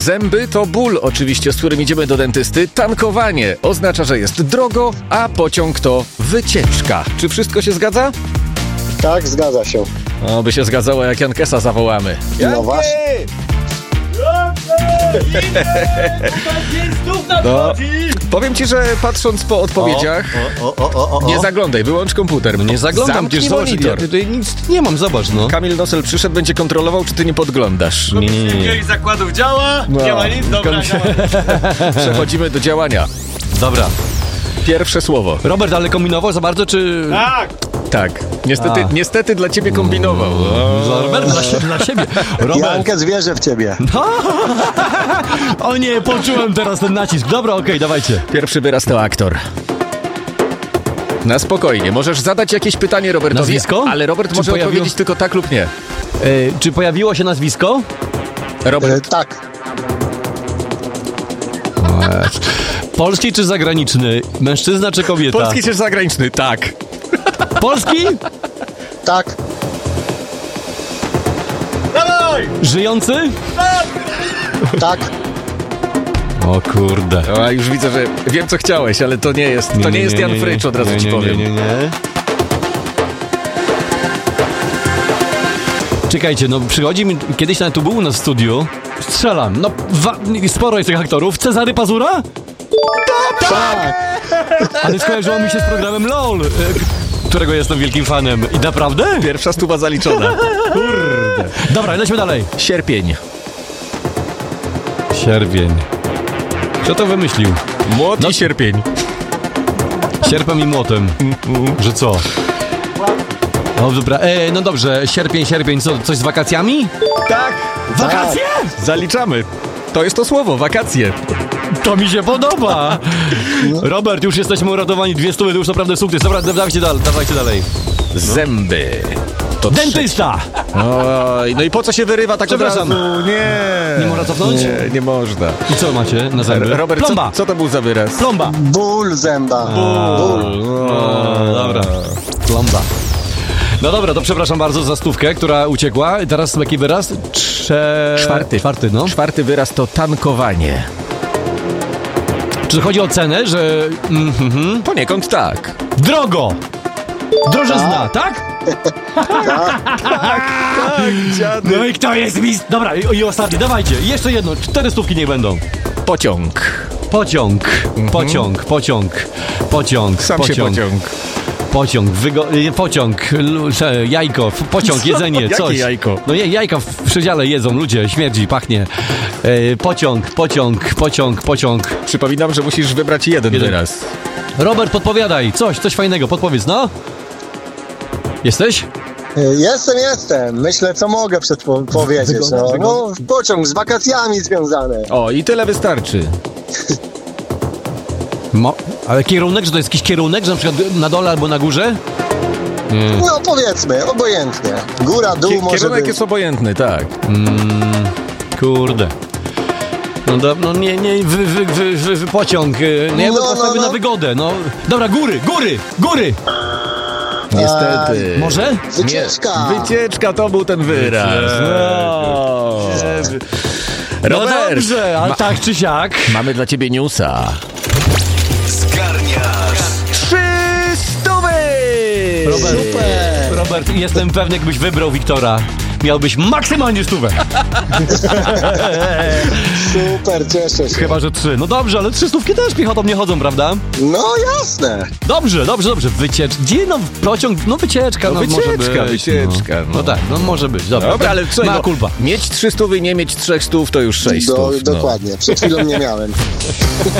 Zęby to ból, oczywiście, z którym idziemy do dentysty. Tankowanie oznacza, że jest drogo, a pociąg to wycieczka. Czy wszystko się zgadza? Tak, zgadza się. O, by się zgadzało, jak Jankesa zawołamy. No właśnie. No, powiem ci, że patrząc po odpowiedziach, nie zaglądaj, wyłącz komputer. No nie zaglądam, Zamknij przecież zobacz, monitor. ja tutaj nic nie mam, zobacz, no. Kamil Nosel przyszedł, będzie kontrolował, czy ty nie podglądasz. Nie. zakładów działa, nie ma nic, dobra, Przechodzimy do działania. Dobra. Pierwsze słowo. Robert, ale kombinował za bardzo, czy... Tak! Tak, niestety dla ciebie kombinował. Dla Roberta, dla siebie. Robert. Jankę zwierzę w ciebie. O nie, poczułem teraz ten nacisk. Dobra, okej, dawajcie. Pierwszy wyraz to aktor. Na spokojnie, możesz zadać jakieś pytanie Robertowi, Nazwisko? ale Robert Czy może pojawiło- odpowiedzieć tylko tak lub nie. Czy pojawiło się nazwisko? Robert, Tak. Polski czy zagraniczny? Mężczyzna czy kobieta? polski czy zagraniczny? Tak. Polski? Tak. Dawaj! Żyjący? Tak. O kurde. A już widzę, że wiem co chciałeś, ale to nie jest Jan Frycz, od razu ci powiem. Nie. Czekajcie, no przychodzi mi, kiedyś nawet tu był u nas w studiu. Strzelam, no sporo jest tych aktorów. Cezary Pazura? Tak. Ale skojarzyło mi się z programem LOL, którego jestem wielkim fanem. I naprawdę? Pierwsza stuwa zaliczona. Kurde. Dobra, lećmy dalej. Sierpień. Sierpień. Kto to wymyślił? Młot i sierpień. Sierpem i młotem. Że co? No dobra, no dobrze, sierpień, co, coś z wakacjami? Tak. Wakacje? Zaliczamy. To jest to słowo, wakacje. To mi się podoba. Robert, już jesteśmy uratowani, 200, to już naprawdę sukces. Dobra, dawajcie dalej. Zęby. To Dentysta! Oj, no i po co się wyrywa tak od razu? Przepraszam. Nie. Nie można cofnąć? Nie można. I co macie na zęby? Robert, Plomba! co to był za wyraz? Plomba! Ból zęba. Ból. Dobra. Plomba. No dobra, to przepraszam bardzo za stówkę, która uciekła. I teraz jaki wyraz? Czwarty, no. Czwarty wyraz to tankowanie. Czy chodzi o cenę, że... Poniekąd tak. Drogo! Drożyzna, tak? Dziady. No i kto jest mistrz? Dobra, i ostatni, dawajcie. Jeszcze jedno, 4 stówki niech będą. Pociąg. Pociąg. Sam się pociąg. Jajko, pociąg, jedzenie, Jakie coś. jajko? No jajka w przedziale jedzą ludzie, śmierdzi, pachnie. Pociąg. Przypominam, że musisz wybrać jeden wyraz. Robert, podpowiadaj, coś fajnego, podpowiedz, no. Jesteś? Jestem. Myślę, co mogę powiedzieć. No, pociąg z wakacjami związany. O, i tyle wystarczy. Ale kierunek, że to jest jakiś kierunek, że na przykład na dole albo na górze? No powiedzmy, obojętnie. Góra, dół może Kierunek być. jest obojętny, tak. Kurde. No nie, pociąg. Ja bym postawił na wygodę, no. Dobra, góry! Niestety. Może? Wycieczka. Wycieczka to był ten wyraz. No. No Robert, dobrze, ale tak czy siak. mamy dla ciebie newsa. Zgarniasz! 300! Robert, jestem pewny, jakbyś wybrał Wiktora, miałbyś maksymalnie 100. Super, cieszę się. Chyba, że 3. No dobrze, ale 300 też piechotą nie chodzą, prawda? No jasne. Dobrze. Wycieczka. Gdzie pociąg? No wycieczka, no może być. Wycieczka. No tak, no może być. Dobra, ale co? Ma kulpa. Mieć 300 i nie mieć 300 to już 600. Dokładnie. Przed chwilą nie miałem.